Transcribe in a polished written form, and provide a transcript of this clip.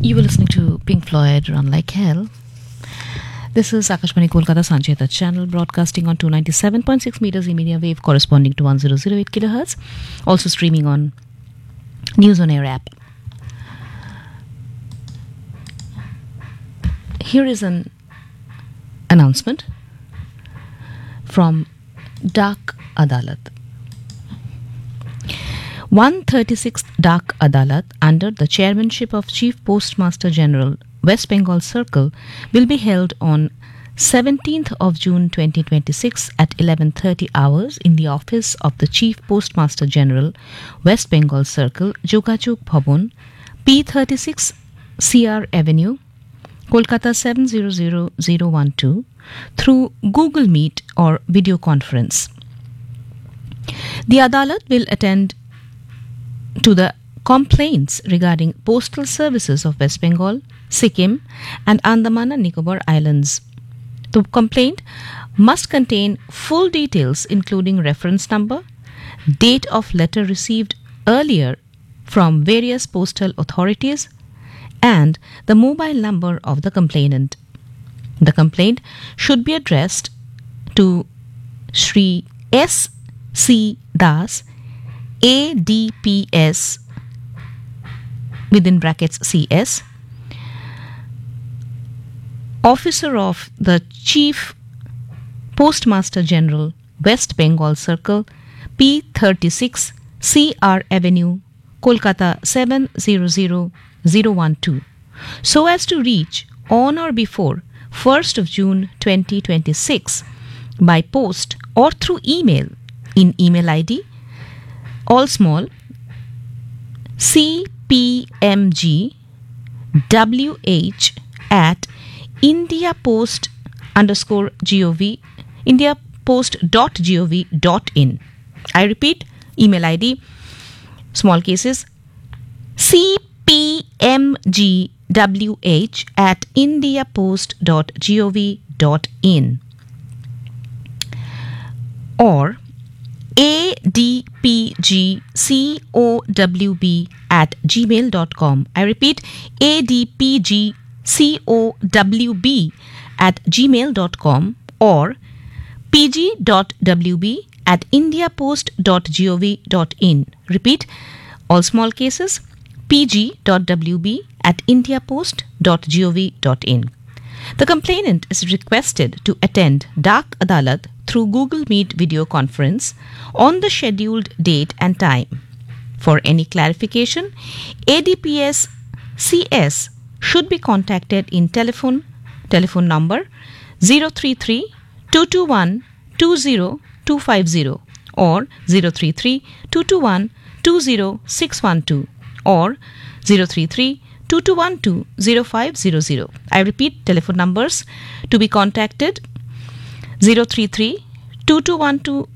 You were listening to Pink Floyd, Run Like Hell. This is Akashvani Kolkata Sancheta channel, broadcasting on 297.6 meters in media wave corresponding to 1008 kilohertz. Also streaming on News on Air app. Here is an announcement from Dak Adalat. 136th Dak Adalat, under the chairmanship of Chief Postmaster General, West Bengal Circle, will be held on 17th of June 2026 at 11:30 hours in the office of the Chief Postmaster General, West Bengal Circle, Jogajog Bhavan, P36 CR Avenue, Kolkata 700012, through Google Meet or video conference. The Adalat will attend to the complaints regarding postal services of West Bengal, Sikkim and Andaman and Nicobar Islands. The complaint must contain full details including reference number, date of letter received earlier from various postal authorities, and the mobile number of the complainant. The complaint should be addressed to Shri S. C. Das, ADPS within brackets CS, Officer of the Chief Postmaster General, West Bengal Circle, P36 CR Avenue, Kolkata 700012, so as to reach on or before 1st of June 2026 by post or through email in email ID all small cpmgwh at indiapost_gov.in. I repeat, email ID, small cases, cpmgwh at indiapost.gov.in or adpgcowb at gmail.com. I repeat, adpgcowb at gmail.com or pg.wb at indiapost.gov.in. Repeat, all small cases, pg.wb at indiapost.gov.in. The complainant is requested to attend Dak Adalat through Google Meet video conference on the scheduled date and time. For any clarification, ADPS CS should be contacted in telephone number 033 221 20250 or 033 221 20612 or 033 2212 0500. I repeat, telephone numbers to be contacted 033 2212